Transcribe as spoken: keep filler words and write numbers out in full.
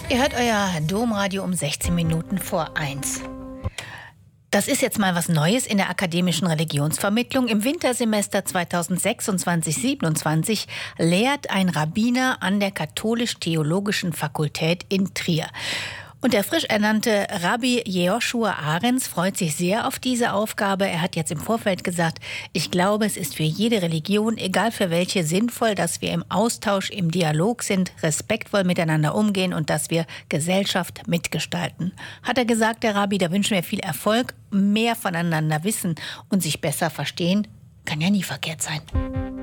Ihr hört euer Domradio um sechzehn Minuten vor eins. Das ist jetzt mal was Neues in der akademischen Religionsvermittlung. Im Wintersemester zweitausendsechsundzwanzig siebenundzwanzig lehrt ein Rabbiner an der Katholisch-Theologischen Fakultät in Trier. Und der frisch ernannte Rabbi Jehoshua Ahrens freut sich sehr auf diese Aufgabe. Er hat jetzt im Vorfeld gesagt, ich glaube, es ist für jede Religion, egal für welche, sinnvoll, dass wir im Austausch, im Dialog sind, respektvoll miteinander umgehen und dass wir Gesellschaft mitgestalten. Hat er gesagt, der Rabbi, da wünschen wir viel Erfolg, mehr voneinander wissen und sich besser verstehen. Kann ja nie verkehrt sein.